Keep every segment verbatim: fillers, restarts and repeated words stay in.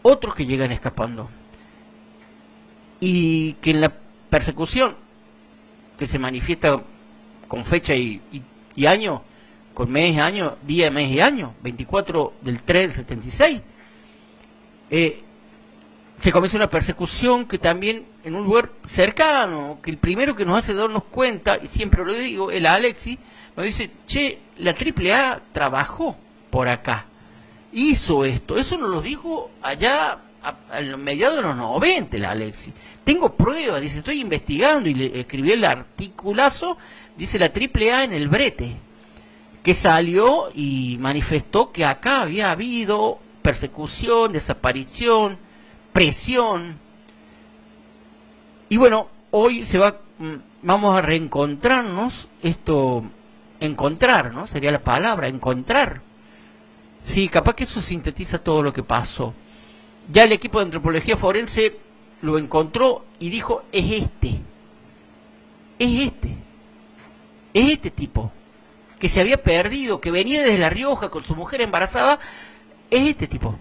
otros que llegan escapando. Y que en la persecución, que se manifiesta con fecha y, y, y año, con mes, año, día, mes y año, veinticuatro del tres del setenta y seis, eh, se comienza una persecución que también en un lugar cercano, que el primero que nos hace darnos cuenta, y siempre lo digo, el Alexis, nos dice, che, la triple A trabajó por acá, hizo esto, eso nos lo dijo allá a, a mediados de los noventa, el Alexis. Tengo pruebas, dice, estoy investigando, y le escribió el articulazo, dice la triple A en el brete, que salió y manifestó que acá había habido persecución, desaparición, presión. Y bueno, hoy se va, vamos a reencontrarnos, esto, encontrar, ¿no? Sería la palabra, encontrar. Sí, capaz que eso sintetiza todo lo que pasó. Ya el equipo de antropología forense lo encontró y dijo, es este, es este, es este tipo, que se había perdido, que venía desde La Rioja con su mujer embarazada, es este tipo.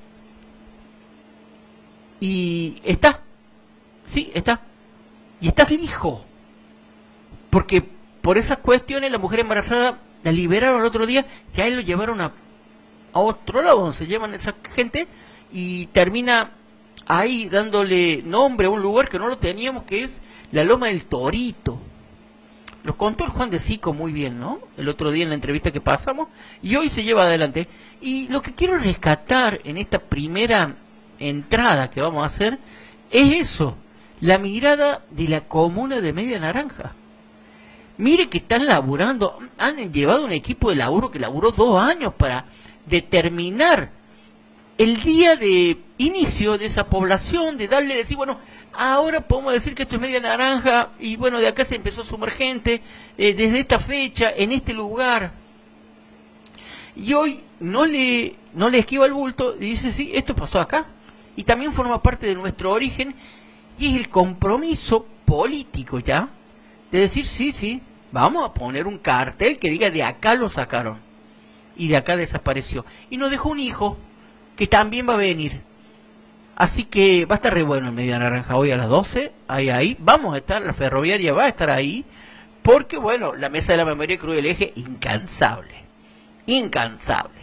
Y está, sí, está, y está el hijo, porque por esas cuestiones la mujer embarazada la liberaron el otro día, que a él lo llevaron a, a otro lado donde se llevan esa gente, y termina ahí dándole nombre a un lugar que no lo teníamos, que es la Loma del Torito. Lo contó el Juan de Sico muy bien, ¿no? El otro día en la entrevista que pasamos, y hoy se lleva adelante. Y lo que quiero rescatar en esta primera entrada que vamos a hacer es eso, la mirada de la comuna de Media Naranja. Mire que están laburando, han llevado un equipo de laburo que laburó dos años para determinar el día de inicio de esa población, de darle, decir, bueno, ahora podemos decir que esto es Media Naranja, y bueno, de acá se empezó a sumar gente, eh, desde esta fecha, en este lugar. Y hoy no le, no le esquiva el bulto, y dice, sí, esto pasó acá, y también forma parte de nuestro origen, y es el compromiso político ya, de decir, sí, sí, vamos a poner un cartel que diga, de acá lo sacaron, y de acá desapareció, y nos dejó un hijo, que también va a venir. Así que va a estar re bueno en Media Naranja hoy a las doce, ahí, ahí, vamos a estar, la ferroviaria va a estar ahí, porque bueno, la Mesa de la Memoria Cruz del Eje, incansable, incansable.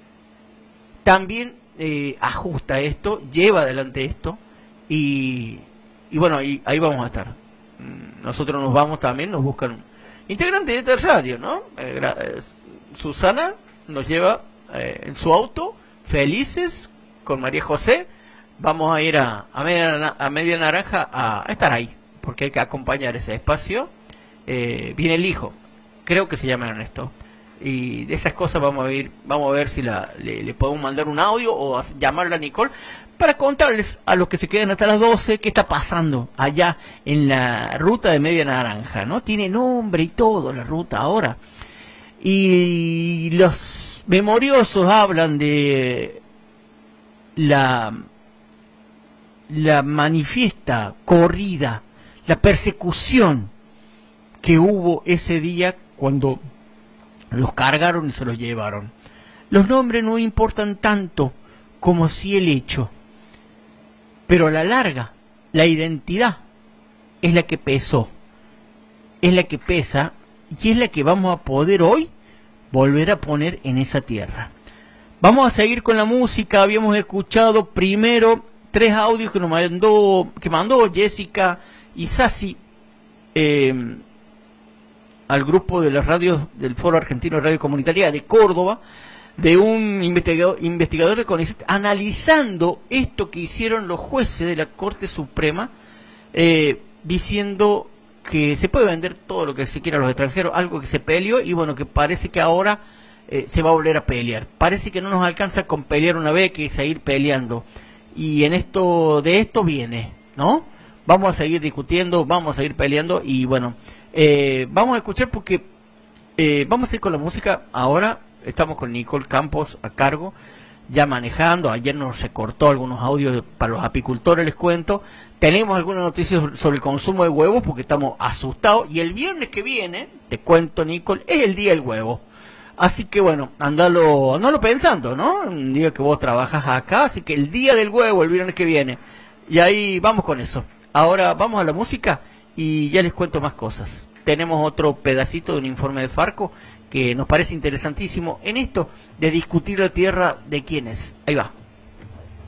También eh, ajusta esto, lleva adelante esto, y, y bueno, y ahí vamos a estar. Nosotros nos vamos también, nos buscan integrantes de esta radio, ¿no? Eh, eh, Susana nos lleva eh, en su auto, felices, con María José, vamos a ir a, a, media, a media Naranja a, a estar ahí, porque hay que acompañar ese espacio. Eh, viene el hijo, creo que se llama Ernesto, y de esas cosas vamos a ir, vamos a ver si la, le, le podemos mandar un audio o a llamarla a Nicole para contarles a los que se quedan hasta las doce qué está pasando allá en la ruta de Media Naranja, ¿no? Tiene nombre y todo la ruta ahora, y los memoriosos hablan de la la manifiesta corrida, la persecución que hubo ese día cuando los cargaron y se los llevaron. Los nombres no importan tanto como si el hecho, pero a la larga la identidad es la que pesó, es la que pesa, y es la que vamos a poder hoy volver a poner en esa tierra. Vamos a seguir con la música. Habíamos escuchado primero tres audios que nos mandó, que mandó Jessica y Sassi eh, al grupo de las radios del Foro Argentino de Radio Comunitaria de Córdoba, de un investigador, investigador de CONICET, analizando esto que hicieron los jueces de la Corte Suprema, eh, diciendo que se puede vender todo lo que se quiera a los extranjeros, algo que se peleó, y bueno, que parece que ahora eh, se va a volver a pelear. Parece que no nos alcanza con pelear una vez, que seguir peleando. Y en esto, de esto viene, ¿no? Vamos a seguir discutiendo, vamos a seguir peleando, y bueno, eh, vamos a escuchar porque eh, vamos a ir con la música ahora. Estamos con Nicole Campos a cargo, ya manejando. Ayer nos recortó algunos audios para los apicultores, les cuento. Tenemos algunas noticias sobre el consumo de huevos porque estamos asustados. Y el viernes que viene, te cuento, Nicole, es el día del huevo. Así que bueno, andalo, andalo pensando, ¿no? Un día que vos trabajas acá, así que el día del huevo, el viernes que viene. Y ahí vamos con eso. Ahora vamos a la música y ya les cuento más cosas. Tenemos otro pedacito de un informe de Farco que nos parece interesantísimo en esto de discutir la tierra de quién es. Ahí va.